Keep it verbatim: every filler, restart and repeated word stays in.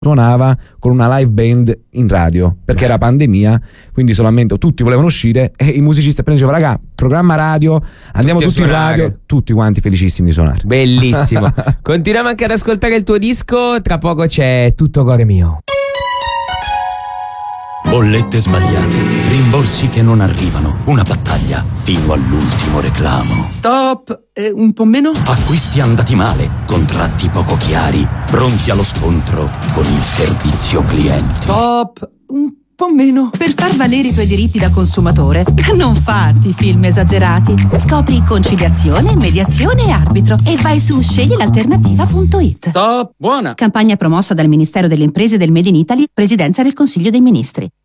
suonava con una live band in radio perché era pandemia, quindi solamente tutti volevano uscire e i musicisti appena dicevano raga, programma radio, andiamo tutti, tutti in radio, tutti quanti felicissimi di suonare. Bellissimo. Continuiamo anche ad ascoltare il tuo disco, tra poco c'è Tutto cuore mio. Bollette sbagliate, rimborsi che non arrivano, una battaglia fino all'ultimo reclamo. Stop! Eh, un po' meno? Acquisti andati male, contratti poco chiari, pronti allo scontro con il servizio clienti. Stop! Un po' meno. Per far valere i tuoi diritti da consumatore, non farti film esagerati. Scopri conciliazione, mediazione e arbitro e vai su scegli l'alternativa punto it. Stop! Buona! Campagna promossa dal Ministero delle Imprese del Made in Italy, Presidenza del Consiglio dei Ministri.